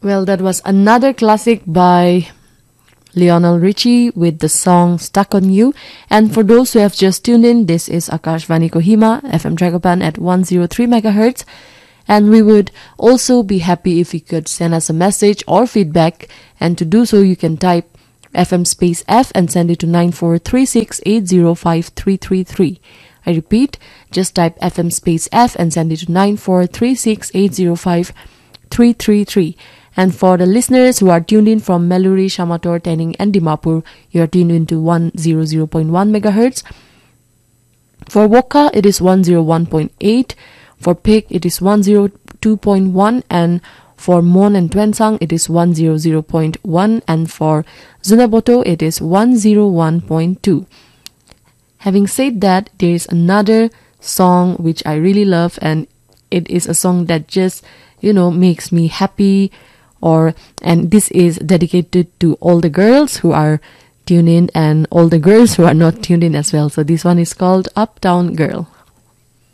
Well, that was another classic by Lionel Richie with the song Stuck on You. And for those who have just tuned in, this is Akashvani Kohima, FM Dragopan at 103 MHz. And we would also be happy if you could send us a message or feedback. And to do so, you can type FM space F and send it to 9436805333. I repeat, just type FM space F and send it to 9436805333. And for the listeners who are tuned in from Meluri, Shamator, Tening and Dimapur, you are tuned into 100.1 MHz. For Wokha, it is 101.8. For Pik, it is 102.1. And for Mon and Twensang, it is 100.1. And for Zunaboto, it is 101.2. Having said that, there is another song which I really love, and it is a song that just, makes me happy. And this is dedicated to all the girls who are tuned in and all the girls who are not tuned in as well. So this one is called Uptown Girl.